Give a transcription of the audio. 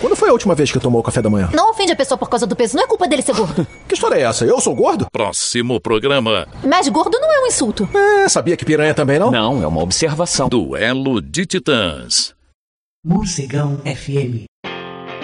quando foi a última vez que tomou café da manhã? Não ofende a pessoa por causa do peso, não é culpa dele ser gordo. Que história é essa? Eu sou gordo? Próximo programa. Mas gordo não é um insulto. Sabia que piranha também não? Não, é uma observação. Duelo de Titãs. Morcegão FM.